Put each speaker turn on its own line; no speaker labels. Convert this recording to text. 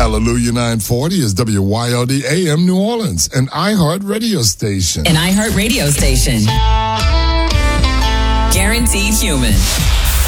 Hallelujah 940 is WYLD AM New Orleans, an iHeart radio station.
An iHeart radio station. Guaranteed human.